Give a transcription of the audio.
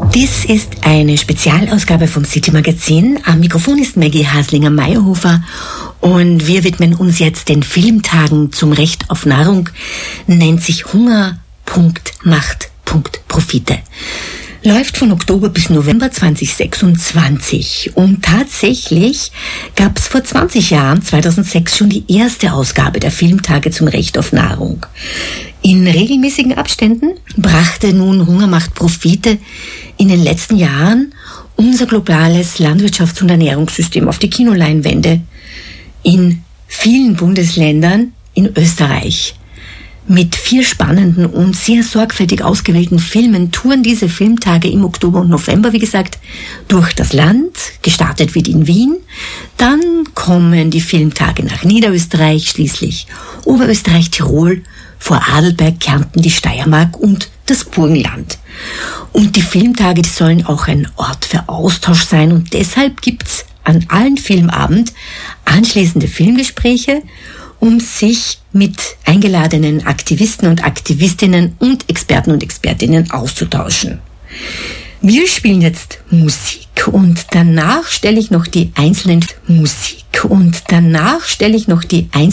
Dies ist eine Spezialausgabe vom City Magazin. Am Mikrofon ist Maggie Haslinger-Meyerhofer und wir widmen uns jetzt den Filmtagen zum Recht auf Nahrung. Nennt sich Hunger. Macht. Profite. Läuft von Oktober bis November 2026. Und tatsächlich gab es vor 20 Jahren, 2006, schon die erste Ausgabe der Filmtage zum Recht auf Nahrung. In regelmäßigen Abständen brachte nun Hunger macht Profite in den letzten Jahren unser globales Landwirtschafts- und Ernährungssystem auf die Kinoleinwände in vielen Bundesländern in Österreich. Mit 4 spannenden und sehr sorgfältig ausgewählten Filmen touren diese Filmtage im Oktober und November, wie gesagt, durch das Land. Gestartet wird in Wien. Dann kommen die Filmtage nach Niederösterreich, schließlich Oberösterreich, Tirol, Vorarlberg, Kärnten, die Steiermark und das Burgenland. Und die Filmtage, die sollen auch ein Ort für Austausch sein und deshalb gibt's an allen Filmabend anschließende Filmgespräche, um sich mit eingeladenen Aktivisten und Aktivistinnen und Experten und Expertinnen auszutauschen. Wir spielen jetzt Musik und danach stelle ich noch die einzelnen